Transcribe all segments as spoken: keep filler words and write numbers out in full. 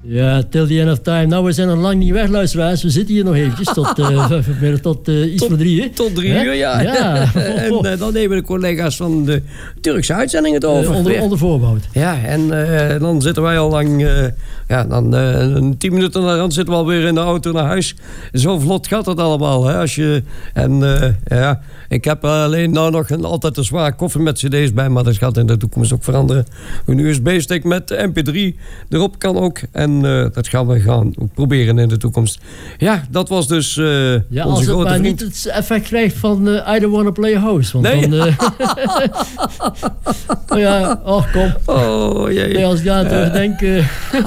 Ja, till the end of time. Nou, we zijn nog lang niet weg, luisteraars. We zitten hier nog eventjes tot, uh, tot uh, iets tot, voor drie, hè? Tot drie He? uur, ja. ja. en uh, dan nemen de collega's van de Turkse uitzending het over. Uh, onder, onder voorbehoud. Ja, en uh, dan zitten wij al lang... Uh, ja, dan uh, tien minuten naar dan zitten we alweer in de auto naar huis. Zo vlot gaat het allemaal, hè. Als je, en uh, ja, ik heb alleen nou nog een, altijd een zwaar koffer met cd's bij, maar dat gaat in de toekomst ook veranderen. Een U S B-stick met M P drie erop kan ook. En uh, dat gaan we gaan proberen in de toekomst. Ja, dat was dus uh, ja, onze als het grote maar vriend. niet het effect krijgt van uh, I don't wanna play house. Want nee. dan, uh, oh ja, oh kom. Oh jee. Nee, als ik daar terugdenk... Uh,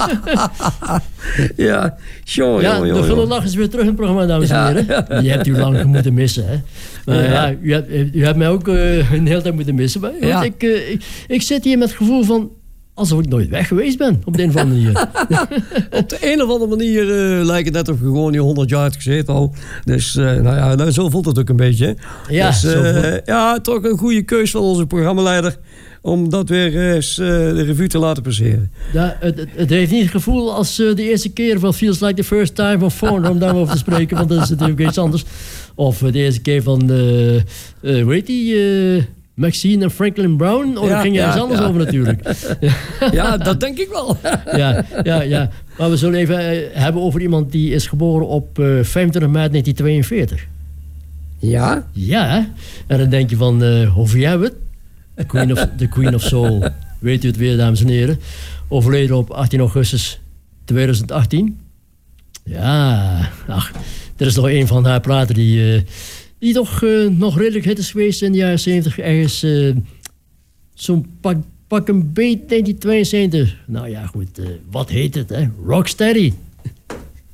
ja, joh, ja, joh, joh, de gulle joh. lach is weer terug in het programma, dames en Ja. heren. Die hebt u lang moeten missen, hè. Maar ja, Ja. u, hebt, u hebt mij ook uh, een hele tijd moeten missen. Maar, Ja. want ik, uh, ik, ik zit hier met het gevoel van... alsof ik nooit weg geweest ben, op de een of andere manier. Op de een of andere manier uh, lijkt het net of je gewoon die honderd jaar hebt gezeten al. Dus uh, nou ja, nou, zo voelt het ook een beetje. Ja, dus, uh, zo voelt... ja, toch een goede keus van onze programmaleider... om dat weer eens uh, de revue te laten passeren. Ja, het, het, het heeft niet het gevoel als uh, de eerste keer van Feels Like the First Time van Fawn, om daarover te spreken, want dat is natuurlijk iets anders. Of uh, de eerste keer van, uh, uh, hoe heet die, uh, Maxine en Franklin Brown. Oh, ja, daar ging je ja, iets anders ja. over natuurlijk. Ja, dat denk ik wel. ja, ja, ja. Maar we zullen even uh, hebben over iemand die is geboren op uh, vijfentwintig maart negentien tweeënveertig. Ja? Ja, en dan denk je van, uh, over jij het? De Queen, of, the Queen of Soul. Weet u het weer, dames en heren. Overleden op achttien augustus tweeduizend achttien. Ja, ach, er is nog een van haar platen die, uh, die toch uh, nog redelijk hit is geweest in de jaren zeventig. Ergens uh, zo'n pak, pak een beet negentien tweeënzeventig. Nou ja, goed, uh, wat heet het, hè? Rocksteady.